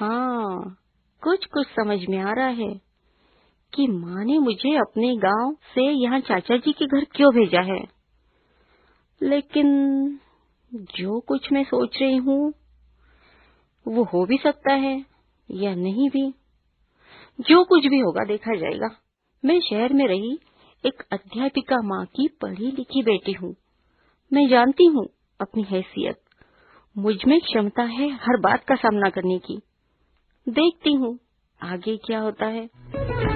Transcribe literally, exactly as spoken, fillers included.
हाँ, कुछ कुछ समझ में आ रहा है कि माँ ने मुझे अपने गांव से यहाँ चाचा जी के घर क्यों भेजा है। लेकिन जो कुछ मैं सोच रही हूँ वो हो भी सकता है या नहीं भी। जो कुछ भी होगा देखा जाएगा। मैं शहर में रही एक अध्यापिका माँ की पढ़ी लिखी बेटी हूँ। मैं जानती हूँ अपनी हैसियत। मुझ में क्षमता है हर बात का सामना करने की। देखती हूँ आगे क्या होता है।